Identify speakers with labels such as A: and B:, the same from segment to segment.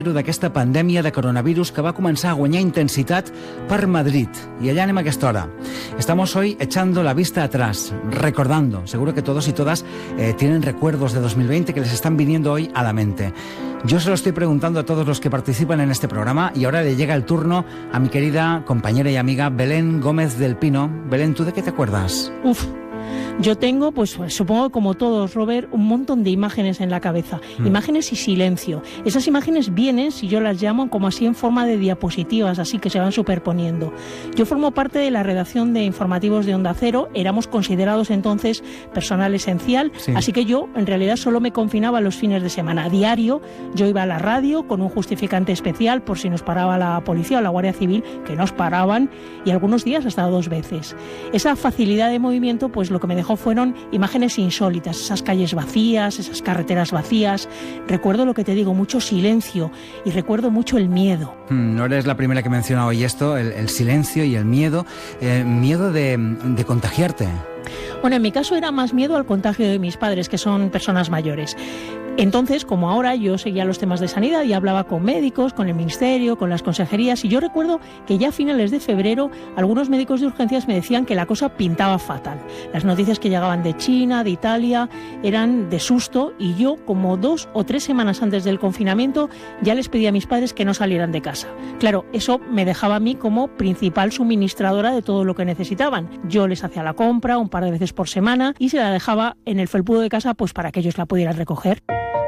A: d'aquesta pandèmia de coronavirus que va començar a guanyar intensitat per Madrid. Y allá anem a aquesta hora. Estamos hoy echando la vista atrás, recordando. Seguro que todos y todas tienen recuerdos de 2020 que les están viniendo hoy a la mente. Yo se lo estoy preguntando a todos los que participan en este programa y ahora le llega el turno a mi querida compañera y amiga Belén Gómez del Pino. Belén, ¿tú de qué te acuerdas?
B: Yo tengo, pues supongo que como todos, Robert, un montón de imágenes en la cabeza. Imágenes y silencio. Esas imágenes vienen, si yo las llamo, como así en forma de diapositivas, así que se van superponiendo. Yo formo parte de la redacción de informativos de Onda Cero. Éramos considerados entonces personal esencial, sí. Así que yo, en realidad, solo me confinaba los fines de semana. A diario, yo iba a la radio con un justificante especial por si nos paraba la policía o la Guardia Civil, que nos paraban, y algunos días hasta 2 veces. Esa facilidad de movimiento, pues lo que me dejó fueron imágenes insólitas, esas calles vacías, esas carreteras vacías. Recuerdo lo que te digo, mucho silencio, y recuerdo mucho el miedo.
A: No eres la primera que menciona hoy esto, el silencio y el miedo de contagiarte.
B: Bueno, en mi caso era más miedo al contagio de mis padres, que son personas mayores. Entonces, como ahora, yo seguía los temas de sanidad y hablaba con médicos, con el ministerio, con las consejerías, y yo recuerdo que ya a finales de febrero algunos médicos de urgencias me decían que la cosa pintaba fatal. Las noticias que llegaban de China, de Italia, eran de susto, y yo, como 2 o 3 semanas antes del confinamiento, ya les pedí a mis padres que no salieran de casa. Claro, eso me dejaba a mí como principal suministradora de todo lo que necesitaban. Yo les hacía la compra un par de veces por semana y se la dejaba en el felpudo de casa, pues para que ellos la pudieran recoger.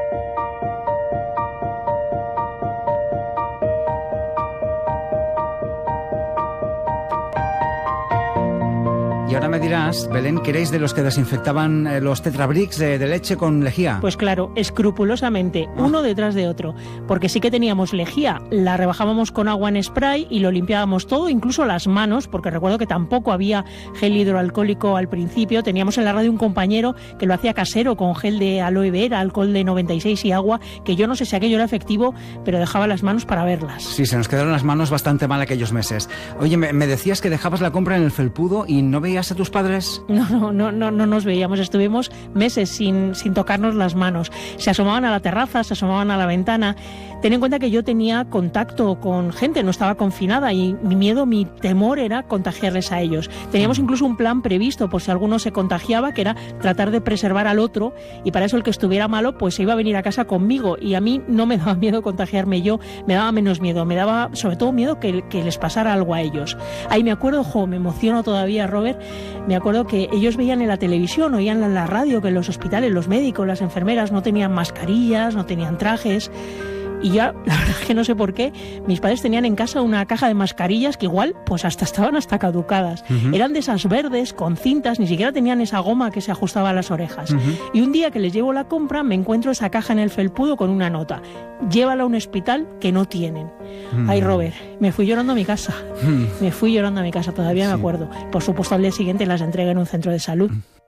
A: Y ahora me dirás, Belén, que erais de los que desinfectaban los tetrabricks de leche con lejía.
B: Pues claro, escrupulosamente, uno detrás de otro, porque sí que teníamos lejía, la rebajábamos con agua en spray y lo limpiábamos todo, incluso las manos, porque recuerdo que tampoco había gel hidroalcohólico al principio. Teníamos en la radio un compañero que lo hacía casero con gel de aloe vera, alcohol de 96 y agua, que yo no sé si aquello era efectivo, pero dejaba las manos para verlas.
A: Sí, se nos quedaron las manos bastante mal aquellos meses. Oye, me decías que dejabas la compra en el felpudo y no veías a tus padres.
B: No nos veíamos, estuvimos meses sin tocarnos las manos. Se asomaban a la terraza, se asomaban a la ventana. Ten en cuenta que yo tenía contacto con gente, no estaba confinada, y mi miedo, mi temor era contagiarles a ellos. Teníamos incluso un plan previsto por si alguno se contagiaba, que era tratar de preservar al otro, y para eso el que estuviera malo pues se iba a venir a casa conmigo, y a mí no me daba miedo contagiarme yo, me daba menos miedo, me daba sobre todo miedo que les pasara algo a ellos. Ahí me acuerdo, me emociono todavía, Robert, me acuerdo que ellos veían en la televisión, oían en la radio que en los hospitales los médicos, las enfermeras no tenían mascarillas, no tenían trajes. Y ya, la verdad es que no sé por qué, mis padres tenían en casa una caja de mascarillas que igual, pues estaban caducadas. Eran de esas verdes, con cintas, ni siquiera tenían esa goma que se ajustaba a las orejas. Y un día que les llevo la compra, me encuentro esa caja en el felpudo con una nota: llévala a un hospital que no tienen. Ay, Robert, me fui llorando a mi casa. Me fui llorando a mi casa, todavía me acuerdo. Por supuesto, al día siguiente las entregué en un centro de salud.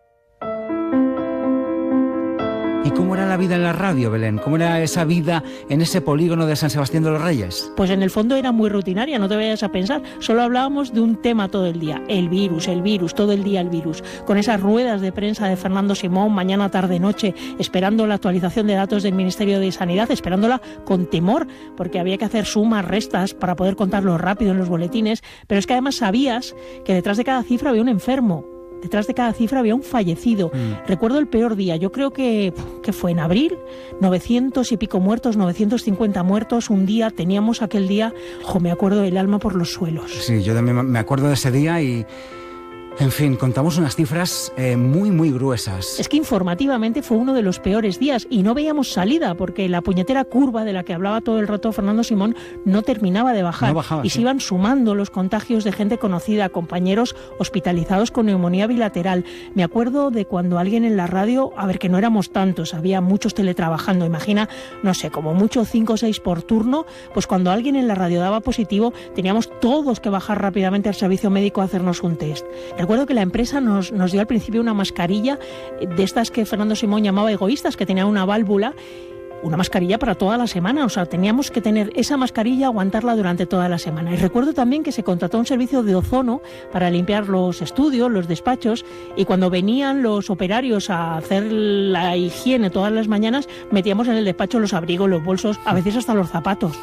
A: ¿Y cómo era la vida en la radio, Belén? ¿Cómo era esa vida en ese polígono de San Sebastián de los Reyes?
B: Pues en el fondo era muy rutinaria, no te vayas a pensar. Solo hablábamos de un tema todo el día. El virus, todo el día el virus. Con esas ruedas de prensa de Fernando Simón, mañana, tarde, noche, esperando la actualización de datos del Ministerio de Sanidad, esperándola con temor, porque había que hacer sumas, restas, para poder contarlo rápido en los boletines. Pero es que además sabías que detrás de cada cifra había un enfermo. Detrás de cada cifra había un fallecido. Recuerdo el peor día, yo creo que fue en abril, 900 y pico muertos, 950 muertos. Un día, teníamos aquel día, me acuerdo del alma por los suelos.
A: Sí, yo también me acuerdo de ese día y... En fin, contamos unas cifras muy, muy gruesas.
B: Es que informativamente fue uno de los peores días y no veíamos salida, porque la puñetera curva de la que hablaba todo el rato Fernando Simón no terminaba de bajar.
A: No bajaba,
B: y se iban sumando los contagios de gente conocida, compañeros hospitalizados con neumonía bilateral. Me acuerdo de cuando alguien en la radio, que no éramos tantos, había muchos teletrabajando, imagina, no sé, como mucho 5 o 6 por turno, pues cuando alguien en la radio daba positivo, teníamos todos que bajar rápidamente al servicio médico a hacernos un test. Recuerdo que la empresa nos dio al principio una mascarilla de estas que Fernando Simón llamaba egoístas, que tenía una válvula, una mascarilla para toda la semana. O sea, teníamos que tener esa mascarilla, aguantarla durante toda la semana. Y recuerdo también que se contrató un servicio de ozono para limpiar los estudios, los despachos, y cuando venían los operarios a hacer la higiene todas las mañanas, metíamos en el despacho los abrigos, los bolsos, a veces hasta los zapatos.